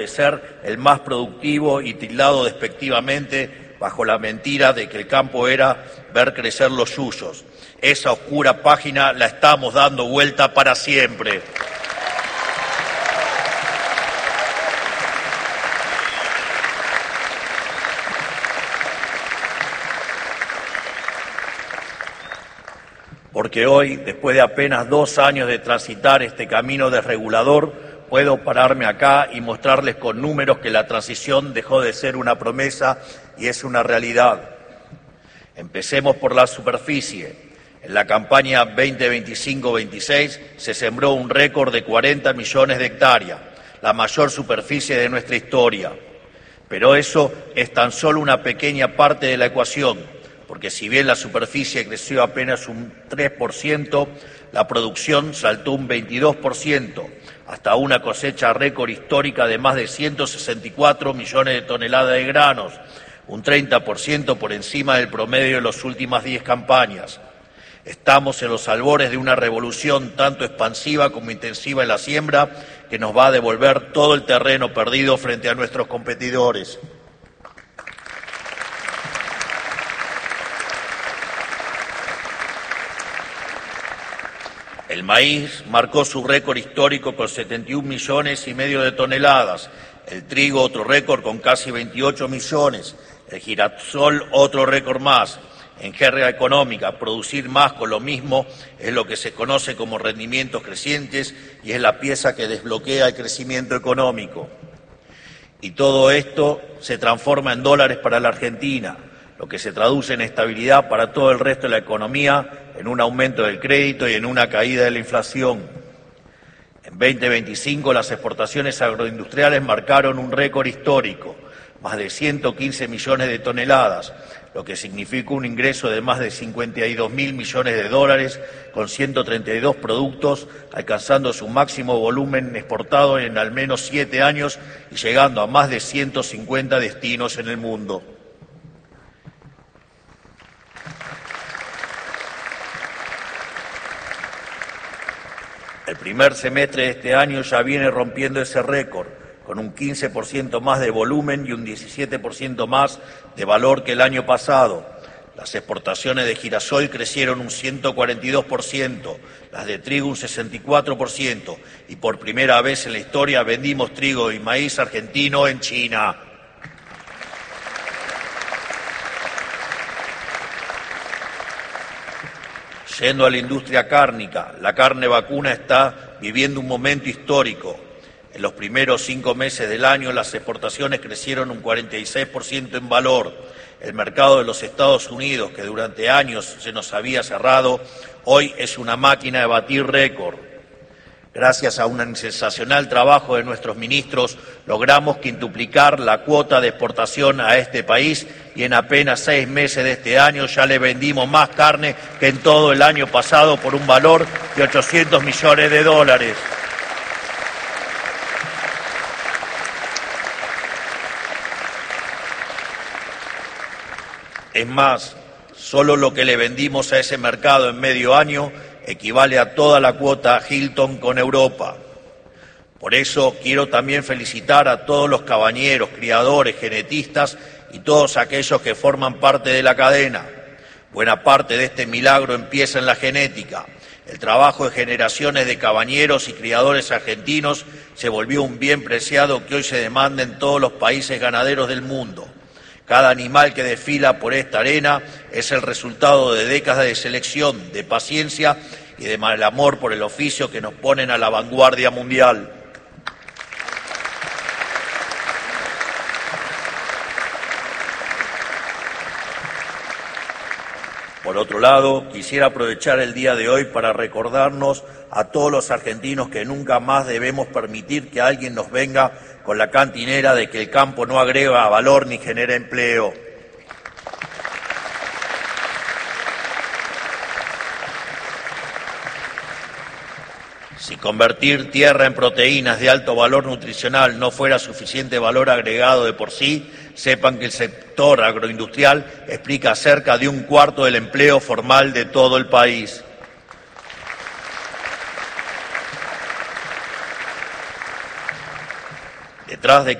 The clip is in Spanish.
de ser el más productivo y tildado despectivamente bajo la mentira de que el campo era ver crecer los suyos. Esa oscura página la estamos dando vuelta para siempre. Porque hoy, después de apenas 2 años de transitar este camino desregulador, puedo pararme acá y mostrarles con números que la transición dejó de ser una promesa y es una realidad. Empecemos por la superficie. En la campaña 2025-26 se sembró un récord de 40 millones de hectáreas, la mayor superficie de nuestra historia. Pero eso es tan solo una pequeña parte de la ecuación, porque si bien la superficie creció apenas un 3%, la producción saltó un 22%, hasta una cosecha récord histórica de más de 164 millones de toneladas de granos, un 30% por encima del promedio de las últimas 10 campañas. Estamos en los albores de una revolución tanto expansiva como intensiva en la siembra que nos va a devolver todo el terreno perdido frente a nuestros competidores. El maíz marcó su récord histórico con 71 millones y medio de toneladas, el trigo otro récord con casi 28 millones, el girasol otro récord más. En jerga económica, producir más con lo mismo es lo que se conoce como rendimientos crecientes y es la pieza que desbloquea el crecimiento económico. Y todo esto se transforma en dólares para la Argentina, lo que se traduce en estabilidad para todo el resto de la economía, en un aumento del crédito y en una caída de la inflación. En 2025 las exportaciones agroindustriales marcaron un récord histórico, más de 115 millones de toneladas, lo que significa un ingreso de más de 52.000 millones de dólares con 132 productos, alcanzando su máximo volumen exportado en al menos 7 años y llegando a más de 150 destinos en el mundo. El primer semestre de este año ya viene rompiendo ese récord, con un 15% más de volumen y un 17% más de valor que el año pasado. Las exportaciones de girasol crecieron un 142%, las de trigo un 64% y por primera vez en la historia vendimos trigo y maíz argentino en China. Yendo a la industria cárnica, la carne vacuna está viviendo un momento histórico. En los primeros 5 meses del año las exportaciones crecieron un 46% en valor. El mercado de los Estados Unidos, que durante años se nos había cerrado, hoy es una máquina de batir récord. Gracias a un sensacional trabajo de nuestros ministros, logramos quintuplicar la cuota de exportación a este país y en apenas 6 meses de este año ya le vendimos más carne que en todo el año pasado por un valor de 800 millones de dólares. Es más, solo lo que le vendimos a ese mercado en medio año equivale a toda la cuota Hilton con Europa. Por eso quiero también felicitar a todos los cabañeros, criadores, genetistas y todos aquellos que forman parte de la cadena. Buena parte de este milagro empieza en la genética. El trabajo de generaciones de cabañeros y criadores argentinos se volvió un bien preciado que hoy se demanda en todos los países ganaderos del mundo. Cada animal que desfila por esta arena es el resultado de décadas de selección, de paciencia y de mal amor por el oficio que nos ponen a la vanguardia mundial. Por otro lado, quisiera aprovechar el día de hoy para recordarnos a todos los argentinos que nunca más debemos permitir que alguien nos venga con la cantinera de que el campo no agrega valor ni genera empleo. Si convertir tierra en proteínas de alto valor nutricional no fuera suficiente valor agregado de por sí, sepan que el sector agroindustrial explica cerca de 1/4 del empleo formal de todo el país. Detrás de